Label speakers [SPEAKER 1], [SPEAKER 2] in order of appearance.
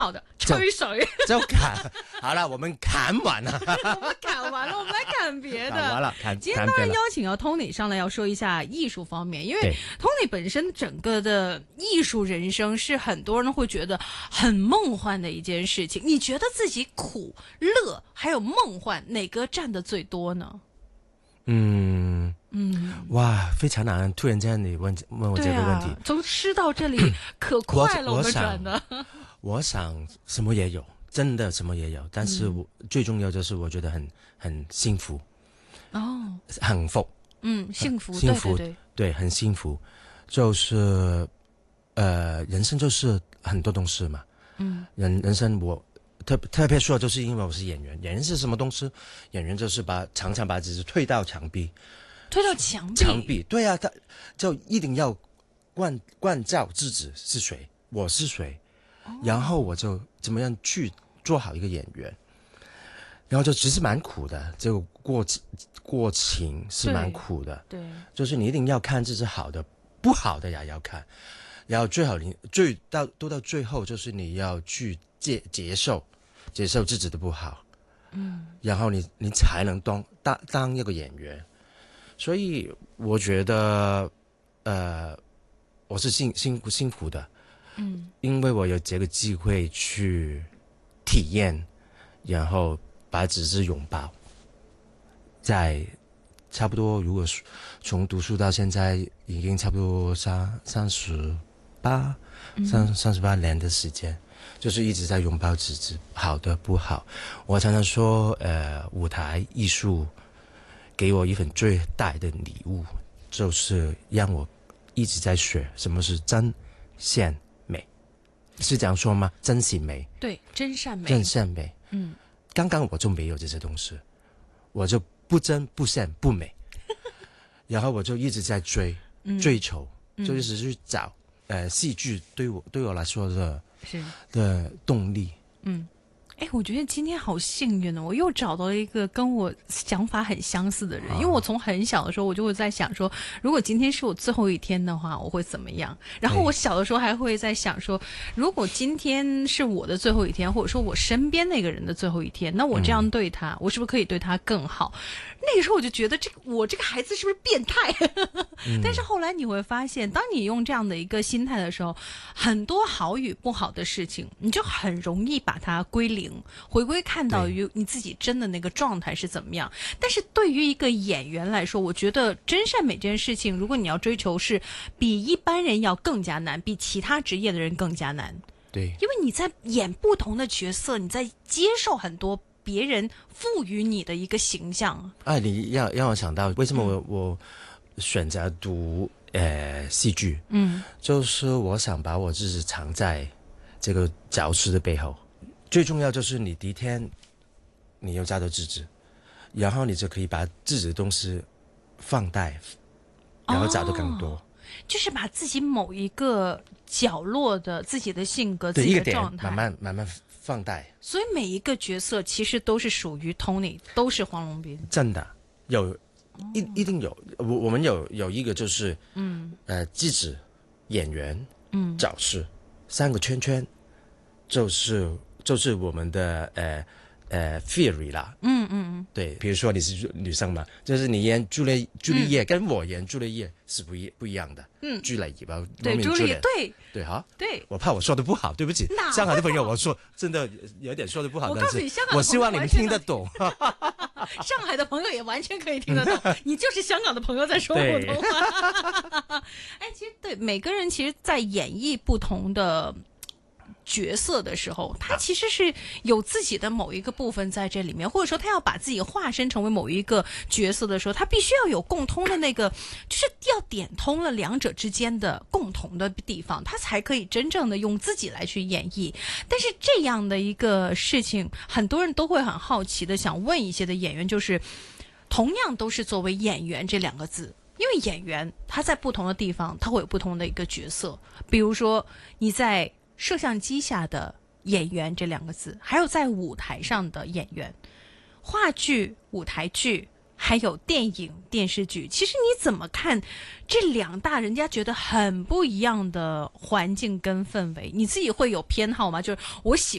[SPEAKER 1] 好的，吹水
[SPEAKER 2] 就砍好了，我们砍完了，
[SPEAKER 1] 我们砍完了，我们来砍别的。
[SPEAKER 2] 砍完了，
[SPEAKER 1] 今天当然邀请到 Tony 上来要说一下艺术方面，因为 Tony 本身整个的艺术人生是很多人会觉得很梦幻的一件事情。你觉得自己苦、乐还有梦幻哪个占的最多呢？
[SPEAKER 2] 哇，非常难！突然间你问我这个问题，
[SPEAKER 1] 从诗到这里可快了，我们转的。
[SPEAKER 2] 我想什么也有，真的什么也有，但是最重要就是我觉得很幸福哦，幸福，
[SPEAKER 1] 幸福，
[SPEAKER 2] 幸福，对，很幸福，就是人生就是很多东西嘛，人生我特别说，就是因为我是演员，演员是什么东西？演员就是常常把自己推到墙壁。
[SPEAKER 1] 推到墙壁，
[SPEAKER 2] 对啊，他就一定要关照自己是谁，我是谁，然后我就怎么样去做好一个演员，然后就其实蛮苦的，这个过程是蛮苦的，对，就是你一定要看这是好的，不好的也要看，然后最好到最后就是你要去接受自己的不好，然后你才能当一个演员。所以我觉得，我是幸福的，因为我有这个机会去体验，然后把自己拥抱，在差不多，如果从读书到现在，已经差不多38年的时间，就是一直在拥抱自己，好的不好。我常常说，舞台艺术给我一份最大的礼物，就是让我一直在学什么是真善美，是这样说吗？真善美，
[SPEAKER 1] 对，真善美，
[SPEAKER 2] 真善美。刚刚我就没有这些东西，我就不真不善不美，然后我就一直在追求，就一直去找戏剧对我来说的动力。
[SPEAKER 1] 我觉得今天好幸运哦，我又找到了一个跟我想法很相似的人，因为我从很小的时候我就会在想说，如果今天是我最后一天的话，我会怎么样？然后我小的时候还会在想说，如果今天是我的最后一天，或者说我身边那个人的最后一天，那我这样对他，我是不是可以对他更好？那个时候我就觉得我这个孩子是不是变态？但是后来你会发现，当你用这样的一个心态的时候，很多好与不好的事情，你就很容易把它归零，回归看到于你自己真的那个状态是怎么样。但是对于一个演员来说，我觉得真善美这件事情，如果你要追求，是比一般人要更加难，比其他职业的人更加难。
[SPEAKER 2] 对，
[SPEAKER 1] 因为你在演不同的角色，你在接受很多别人赋予你的一个形象。
[SPEAKER 2] 你让我想到为什么我选择读戏剧，就是我想把我自己藏在这个角色的背后。最重要就是你第一天你要找到自己，然后你就可以把自己的东西放大，然后找到更多。
[SPEAKER 1] 就是把自己某一个角落的自己的性格、自己的状态，
[SPEAKER 2] 慢慢放大。所
[SPEAKER 1] 以每一个角色其实都是属于 Tony， 都是黄龙斌。
[SPEAKER 2] 真的有，一定有。我们有一个就是记者、演员、角色3个圈圈，就是我们的theory 啦。对，比如说你是女生嘛，就是你演朱丽叶跟我演朱丽叶是不一样的。朱丽叶吧，
[SPEAKER 1] 对，朱丽叶，
[SPEAKER 2] 对哈，
[SPEAKER 1] 对，
[SPEAKER 2] 我怕我说的不好，对不起，上海的朋友，我说真的有点说的不好，
[SPEAKER 1] 我告诉你，香港的朋友
[SPEAKER 2] 我希望你们听得懂。
[SPEAKER 1] 上海的朋友也完全可以听得懂，你就是香港的朋友在说普通话。其实对每个人，其实，在演绎不同的角色的时候，他其实是有自己的某一个部分在这里面，或者说他要把自己化身成为某一个角色的时候，他必须要有共通的那个，就是要点通了两者之间的共同的地方，他才可以真正的用自己来去演绎。但是这样的一个事情，很多人都会很好奇的想问一些的演员，就是同样都是作为演员这2个字，因为演员他在不同的地方他会有不同的一个角色，比如说你在摄像机下的演员这2个字，还有在舞台上的演员，话剧、舞台剧还有电影、电视剧，其实你怎么看这两大人家觉得很不一样的环境跟氛围？你自己会有偏好吗？就是我喜